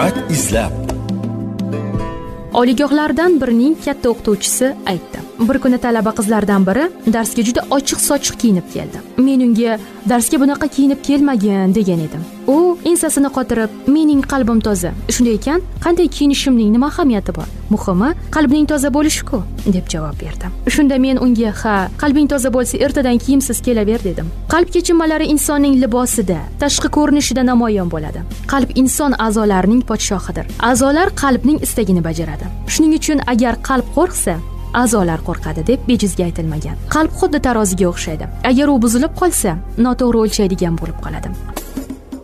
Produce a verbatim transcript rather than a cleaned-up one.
hikmat izlab. Oliygohlardan birining katta o'qituvchisi aytdi. Bir kuni talaba qizlardan biri darsga juda ochiq-sochiq kiyinib keldi. Men unga darsga bunaqa kiyinib kelmagin degan edim. U ensasini qotirib, "Mening qalbim toza. Shunday ekan, qanday kiyinishimning nima ahamiyati bor? Muhimi qalbning toza bo'lishi-ku", deb javob berdi. Shunda men unga, "Ha, qalbing toza bo'lsa, ertadan kiyimsiz kelaver", dedim. Qalb kechinmalari insonning libosida, tashqi ko'rinishida namoyon bo'ladi. Qalb inson a'zolarining podshohidir. A'zolar qalbning istagini bajaradi. Shuning uchun agar qalb qo'rqsa, a'zolar qo'rqadi deb bejizga aytilmagan. Qalb xuddi taroziga o'xshaydi. Agar u buzilib qolsa, noto'g'ri o'lchaydigan bo'lib qoladi.